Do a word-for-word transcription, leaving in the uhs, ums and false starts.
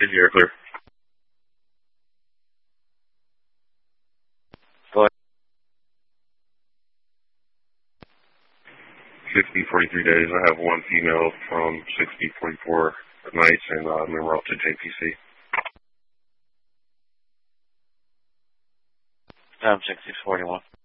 You're clear. Go ahead. sixty forty-three days. I have one female from sixty forty-four nights and uh, member up to J P C. I'm sixty forty-one.